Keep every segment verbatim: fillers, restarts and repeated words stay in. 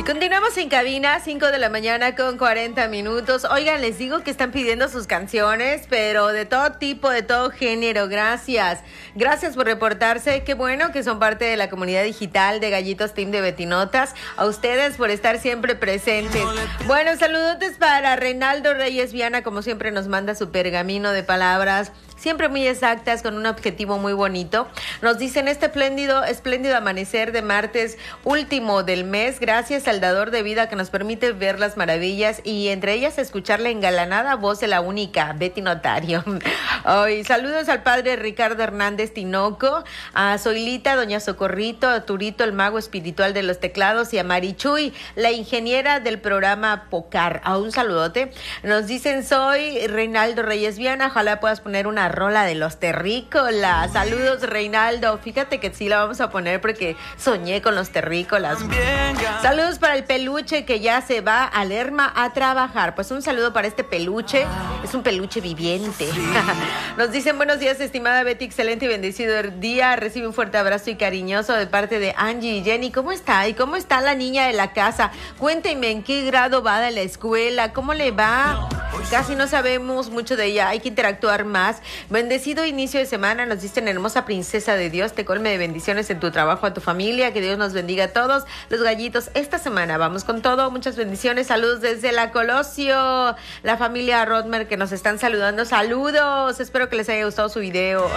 Continuamos en cabina, cinco de la mañana con cuarenta minutos. Oigan, les digo que están pidiendo sus canciones, pero de todo tipo, de todo género. Gracias. Gracias por reportarse. Qué bueno que son parte de la comunidad digital de Gallitos Team de Betinotas. A ustedes por estar siempre presentes. Bueno, saludotes para Reinaldo Reyes Viana, como siempre nos manda su pergamino de palabras. Siempre muy exactas, con un objetivo muy bonito. Nos dicen este espléndido, espléndido amanecer de martes último del mes. Gracias al dador de vida que nos permite ver las maravillas y entre ellas escuchar la engalanada voz de la única Betty Notario. Hoy saludos al padre Ricardo Hernández Tinoco, a Zoilita, doña Socorrito, a Turito, el mago espiritual de los teclados, y a Marichuy, la ingeniera del programa Pocar. A un saludote. Nos dicen, soy Reinaldo Reyes Viana, ojalá puedas poner una rola de los terrícolas. Saludos, Reinaldo. Fíjate que sí la vamos a poner porque soñé con los terrícolas. Saludos para el peluche que ya se va a Lerma a trabajar. Pues un saludo para este peluche. Es un peluche viviente. Nos dicen, buenos días, estimada Betty, excelente y bendecido día. Recibe un fuerte abrazo y cariñoso de parte de Angie y Jenny. ¿Cómo está? ¿Y cómo está la niña de la casa? Cuéntenme en qué grado va de la escuela, cómo le va. Casi no sabemos mucho de ella, hay que interactuar más. Bendecido inicio de semana, nos dicen, hermosa princesa de Dios, te colme de bendiciones en tu trabajo, a tu familia, que Dios nos bendiga a todos los gallitos esta semana. Vamos con todo, muchas bendiciones, saludos desde la Colosio, la familia Rodmer que nos están saludando, saludos, espero que les haya gustado su video.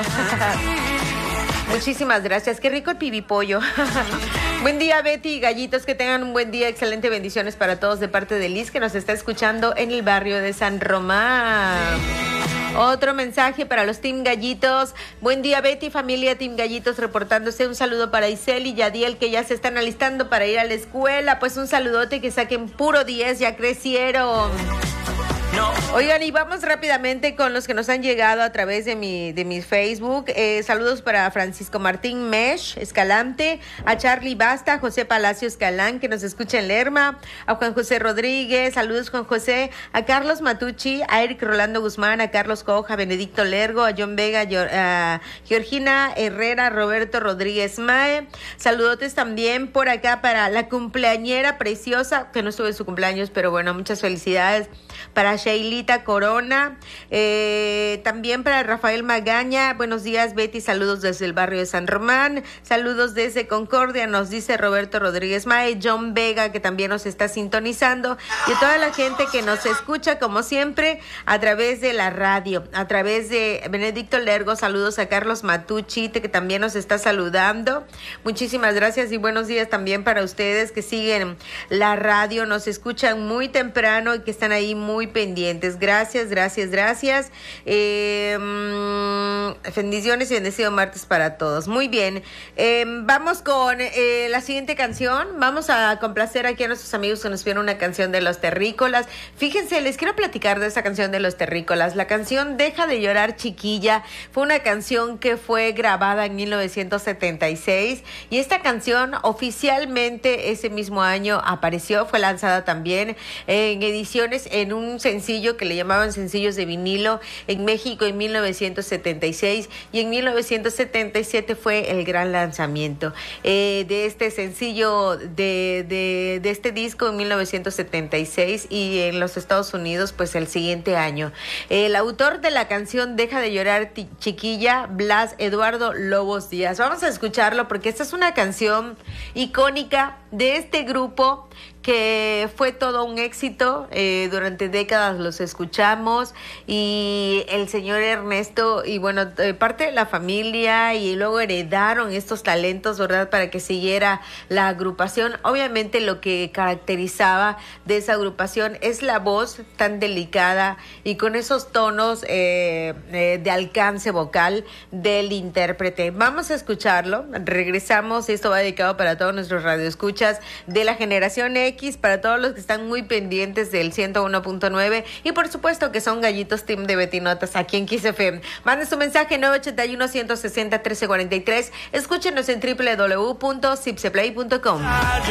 Muchísimas gracias, qué rico el pibipollo. Buen día, Betty y gallitos, que tengan un buen día, excelente bendiciones para todos de parte de Liz, que nos está escuchando en el barrio de San Román. Otro mensaje para los Team Gallitos. Buen día, Betty, familia Team Gallitos, reportándose. Un saludo para Isel y Yadiel, que ya se están alistando para ir a la escuela. Pues un saludote, que saquen puro diez, ya crecieron. Oigan, y vamos rápidamente con los que nos han llegado a través de mi, de mi Facebook. Eh, saludos para Francisco Martín Mesh Escalante, a Charlie Basta, a José Palacio Escalán, que nos escucha en Lerma, a Juan José Rodríguez, saludos Juan José, a Carlos Matucci, a Eric Rolando Guzmán, a Carlos Coja, a Benedicto Lergo, a John Vega, a Georgina Herrera, Roberto Rodríguez Mae. Saludotes también por acá para la cumpleañera preciosa, que no estuve en su cumpleaños, pero bueno, muchas felicidades para Shailita Corona, eh, también para Rafael Magaña. Buenos días, Betty, saludos desde el barrio de San Román, saludos desde Concordia, nos dice Roberto Rodríguez Mae, John Vega, que también nos está sintonizando, y a toda la gente que nos escucha como siempre a través de la radio, a través de Benedicto Lergo. Saludos a Carlos Matucci, que también nos está saludando. Muchísimas gracias y buenos días también para ustedes que siguen la radio, nos escuchan muy temprano y que están ahí muy pendientes. Gracias, gracias, gracias. Eh, bendiciones y bendecido martes para todos. Muy bien. Eh, vamos con eh, la siguiente canción. Vamos a complacer aquí a nuestros amigos que nos pidieron una canción de los terrícolas. Fíjense, les quiero platicar de esa canción de los terrícolas. La canción Deja de llorar, chiquilla, fue una canción que fue grabada en mil novecientos setenta y seis y esta canción oficialmente ese mismo año apareció, fue lanzada también en ediciones en un sencillo que le llamaban sencillos de vinilo en México en mil novecientos setenta y seis y en mil novecientos setenta y siete fue el gran lanzamiento eh, de este sencillo de, de, de este disco en mil novecientos setenta y seis y en los Estados Unidos pues el siguiente año. El autor de la canción Deja de llorar, chiquilla, Blas Eduardo Lobos Díaz. Vamos a escucharlo porque esta es una canción icónica de este grupo que fue todo un éxito, eh, durante décadas los escuchamos y el señor Ernesto y bueno, eh, parte de la familia y luego heredaron estos talentos, ¿verdad? Para que siguiera la agrupación. Obviamente lo que caracterizaba de esa agrupación es la voz tan delicada y con esos tonos eh, eh, de alcance vocal del intérprete. Vamos a escucharlo, regresamos, esto va dedicado para todos nuestros radioescuchas de la generación X, para todos los que están muy pendientes del ciento uno punto nueve y por supuesto que son gallitos Team de Betinotas aquí en Kiss F M. Manden su mensaje nueve ocho uno, uno seis cero, uno tres cuatro tres. Escúchenos en doble u doble u doble u punto zipseplay punto com.